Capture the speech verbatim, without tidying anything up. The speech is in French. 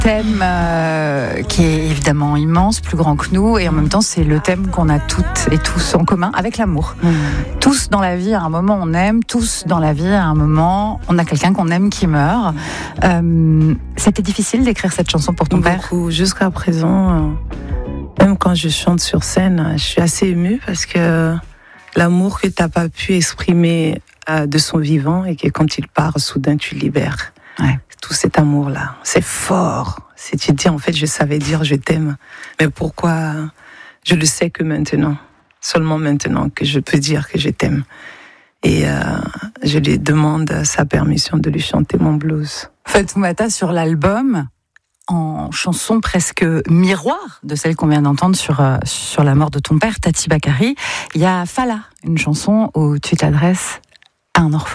thème euh, qui est évidemment immense, plus grand que nous, et en même temps c'est le thème qu'on a toutes et tous en commun avec l'amour. Mmh. Tous dans la vie, à un moment on aime, tous dans la vie, à un moment on a quelqu'un qu'on aime qui meurt. Euh, c'était difficile d'écrire cette chanson pour ton Beaucoup. père? Jusqu'à présent, euh, même quand je chante sur scène, je suis assez émue parce que l'amour que tu n'as pas pu exprimer euh, de son vivant et que quand il part, soudain tu libères. Ouais. Tout cet amour-là, c'est fort. Si tu te dis, en fait, je savais dire je t'aime, mais pourquoi je le sais que maintenant, seulement maintenant que je peux dire que je t'aime. Et euh, je lui demande sa permission de lui chanter mon blues. Fatoumata, sur l'album, en chanson presque miroir de celle qu'on vient d'entendre sur, euh, sur la mort de ton père, Tati Bakary, il y a Fala, une chanson où tu t'adresses à un orphelin.